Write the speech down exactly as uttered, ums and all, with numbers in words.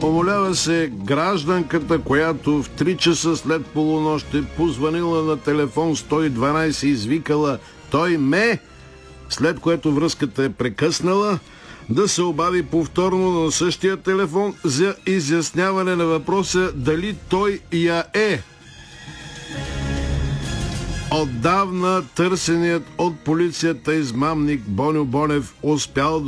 Умолява се гражданката, която в три часа след полунощ е позванила на телефон сто и дванайсет и извикала «Той ме!», след което връзката е прекъснала, да се обади повторно на същия телефон за изясняване на въпроса дали той я е. Отдавна търсеният от полицията измамник Боньо Бонев успял да